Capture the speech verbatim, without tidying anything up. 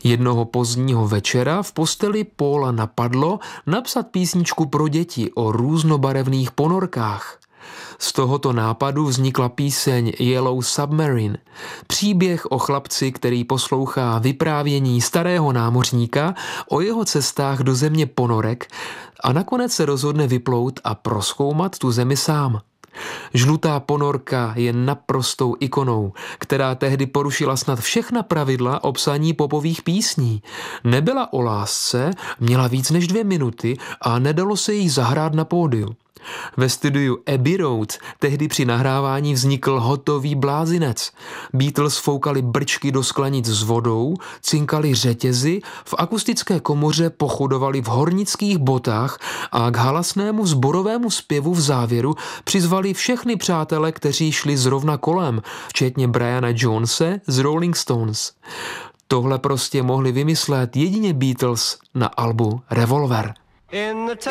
Jednoho pozdního večera v posteli Paula napadlo napsat písničku pro děti o různobarevných ponorkách. Z tohoto nápadu vznikla píseň Yellow Submarine, příběh o chlapci, který poslouchá vyprávění starého námořníka o jeho cestách do země ponorek a nakonec se rozhodne vyplout a prozkoumat tu zemi sám. Žlutá ponorka je naprostou ikonou, která tehdy porušila snad všechna pravidla o psaní popových písní. Nebyla o lásce, měla víc než dvě minuty a nedalo se jí zahrát na pódiu. Ve studiu Abbey Road tehdy při nahrávání vznikl hotový blázinec. Beatles foukali brčky do sklenic s vodou, cinkali řetězy, v akustické komoře pochodovali v hornických botách a k halasnému sborovému zpěvu v závěru přizvali všechny přátele, kteří šli zrovna kolem, včetně Briana Jonese z Rolling Stones. Tohle prostě mohli vymyslet jedině Beatles na albu Revolver.